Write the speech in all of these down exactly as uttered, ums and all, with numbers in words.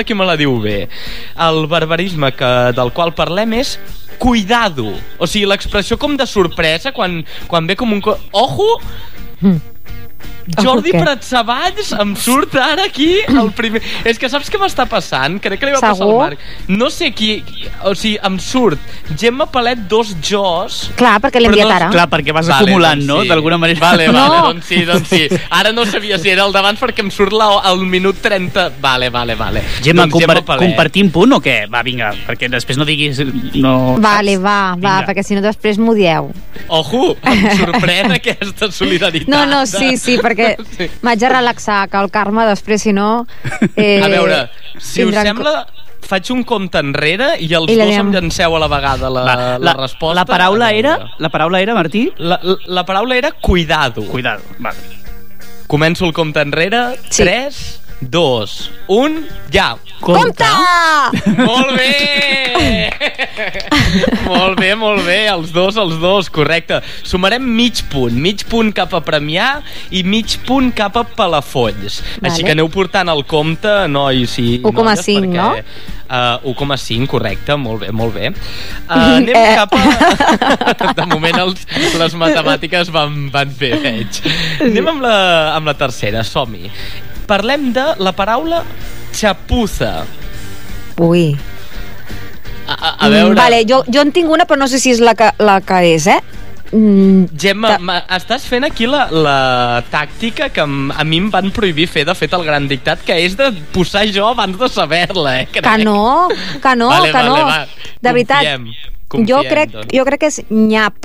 Aquí me la diu bé. El barbarisme que, del qual parlem és cuidado. O sigui, l'expressió com de sorpresa quan, quan ve com un... Co- Ojo! Mm. Jordi Pratsavalls em surt ara aquí el primer... És que saps què m'està passant? Crec que li va passar al Marc. No sé qui... O sigui, em surt Gemma Palet, dos jos... Clar, perquè l'he enviat no... ara. Clar, perquè vas vale, acumulant, doncs no? sí. D'alguna manera. Vale, vale, No. doncs sí, doncs sí. Ara no sabia si era el d'abans perquè em surt la, al minut trenta... Vale, vale, vale. Gemma, doncs compar Gemma Palet. compartim punt o què? Va, vinga, perquè després no diguis... No, Vale, saps? va, va, Vinga. perquè si no després m'ho dieu. Ojo, em sorprèn aquesta solidaritat. No, no, sí, sí, perquè Sí. m'haig de relaxar, que el karma després, si no... Eh, A veure, si us tindran- sembla, faig un compte enrere i els I la dos diem. em llanceu a la vegada la, Va, la, la, resposta. la paraula A veure. era, la paraula era, Martí? La, la, la paraula era cuidado. Cuidado, vale. Començo el compte enrere. Sí. tres, dos, un, ja. Compte! Molt bé! Molt bé, molt bé. Els dos, els dos, correcte. Sumarem mig punt. Mig punt cap a Premià i mig punt cap a Palafolls. Vale. Així que aneu portant el compte, nois i u coma noies, cinc, perquè, no? Uh, u coma cinc, correcte, molt bé, molt bé. Uh, anem Eh. cap a... De moment els, les matemàtiques van, van bé, veig. Anem amb la, amb la tercera, som-hi. Parlem de la paraula xapuza. Ui. A, a, a veure... Mm, vale, jo, jo en tinc una, però no sé si és la que, la que és, eh? Mm, Gemma, Ta- ma, estàs fent aquí la, la tàctica que m- a mi em van prohibir fer, de fet, el gran dictat, que és de posar jo abans de saber-la, eh? Crec. que no, que no, Vale, que vale, no. va. De veritat, Confiem, confiem, jo, crec, doncs. jo crec que és nyap.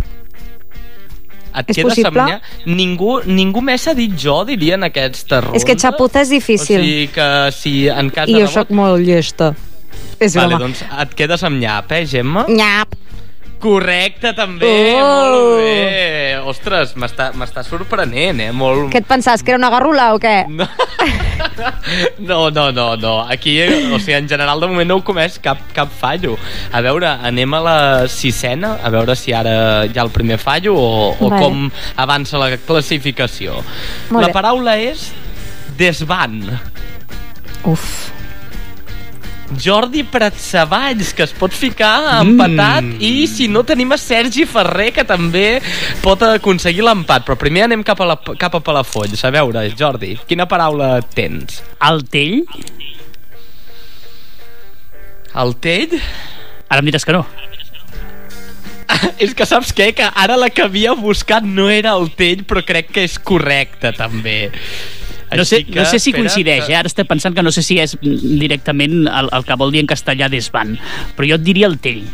Et és quedes possible? amb nya? Ningú, ningú més ha dit jo, diria, en aquesta ronda. És que xapuza és difícil. O sigui que si en cas I de jo sóc molt llesta. És Vale, broma. doncs et quedes amb nyap, eh, Gemma? Nyap. Correcte, també, Oh! molt bé. Ostres, m'està m'està sorprenent, eh? Molt... Què et pensaves, que era una garrula o què? No. no, no, no, no. Aquí, o sigui, en general, de moment no heu comès cap, cap fallo. A veure, anem a la sisena, a veure si ara hi ha el primer fallo o, o Vale. com avança la classificació. Molt la bé. paraula és desvan. Uf. Jordi Pratsavalls, que es pot ficar empatat, Mm. i si no tenim a Sergi Ferrer, que també pot aconseguir l'empat. Però primer anem cap a, la, cap a Palafolls. A veure, Jordi, quina paraula tens? El tell? El tell? Ara em diràs que no. És que saps què? Que ara la que havia buscat no era el tell, però crec que és correcta, també. No sé, Així que, no sé si espera, coincideix, que- eh? Ara estic pensant que no sé si és directament el, el que vol dir en castellà desvan, però jo et diria el tell.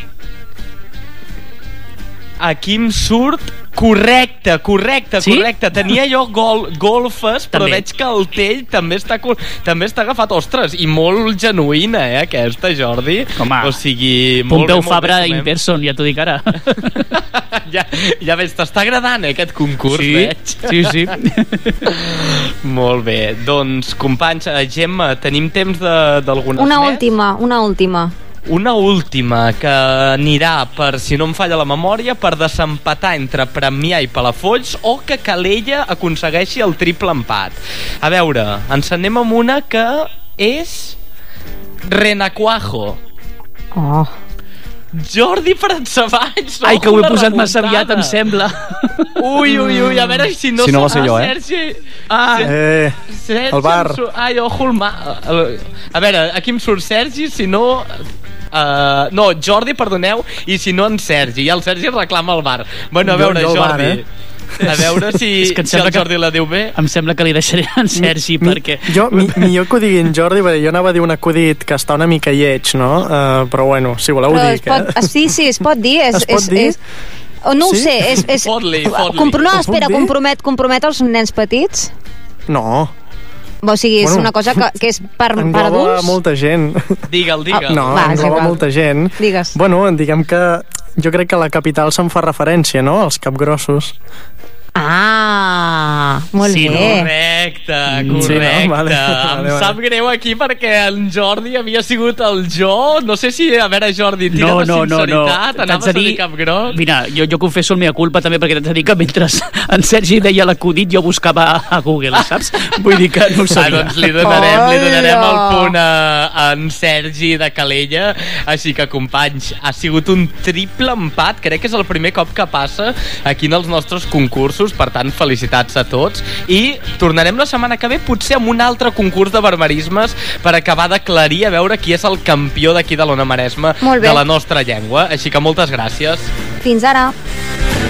Aquí em surt correcte, correcte, Sí? correcte. Tenia jo gol, golfes, però També. veig que el tell també està, co- també està agafat. Ostres, i molt genuïna, eh, aquesta, Jordi. Home, o sigui, molt Pompeu bé, molt Fabra bé, in sumem. person, ja t'ho dic ara. ja, ja veig, t'està agradant, eh, aquest concurs, Sí, veig. sí, sí. Molt bé, doncs, companys, eh, Gemma, tenim temps de- d'algunes Una més? última, una última. Una última que anirà, per si no em falla la memòria, per desempatar entre Premià i Palafolls, o que Calella aconsegueixi el triple empat. A veure, ens anem amb una que és Renacuajo. Oh. Jordi Pratsavalls. Ai, que ho he ojo, la posat massa remuntada. aviat, em sembla. Ui, ui, ui, a veure si no... Si no va serà ser jo, eh? Sergi... Ah, Eh, Sergi el bar. em surt- Ai, ojo, el ma... A veure, aquí em surt Sergi, si no... Uh, no, Jordi, perdoneu, i si no en Sergi. I el Sergi reclama el bar. Bueno, a Jo- veure, jo al bar, Jordi... eh? A veure si, És que em si sembla el que- Jordi la diu bé. Em sembla que li deixaré en Sergi, mi, perquè... Jo, mi, millor que ho digui en Jordi, perquè jo anava a dir un acudit que està una mica lleig, no? Uh, però bueno, si voleu Però ho es dic, pot, eh? sí, sí, es pot dir. És, Es pot és, dir? És, oh, no ho Sí? sé. És, és, Fot-li, fot-li. compro, no, Ho puc espera, dir? compromet, compromet els nens petits? No, O sigui, és Bueno, una cosa que, que és per, per engloba adults? molta gent. Digue'l, digue'l. No, Va, és engloba igual. molta gent. Digues. Bueno, diguem que jo crec que a la capital se'n fa referència, no?, als capgrossos. Ah, molt Sí, bé. Correcte, correcte. Sí, no? Vale, vale, Em vale. sap greu aquí perquè en Jordi havia sigut el jo. No sé si, a veure, Jordi, tira No, de no, no, no. sinceritat, T'haig anaves de a dir dir- cap gros. Mira, jo, jo confesso el meva culpa també, perquè t'haig de dir que mentre en Sergi deia l'acudit jo buscava a Google, saps? Vull dir que no ho Ah, sabia. doncs li donarem, li donarem el Hola. punt a, a en Sergi de Calella. Així que, companys, ha sigut un triple empat. Crec que és el primer cop que passa aquí en els nostres concursos. Per tant, felicitats a tots. I tornarem la setmana que ve, potser amb un altre concurs de barbarismes per acabar d'aclarir a veure qui és el campió d'aquí de l'Ona Maresme Molt bé. de la nostra llengua. Així que moltes gràcies. Fins ara.